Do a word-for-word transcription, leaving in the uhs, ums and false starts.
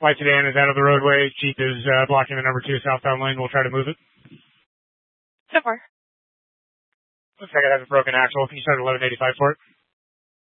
Light sedan is out of the roadway. Jeep is uh, blocking the number two southbound lane. We'll try to move it. So far. Looks like it has a broken axle. Can you start eleven eighty-five for it?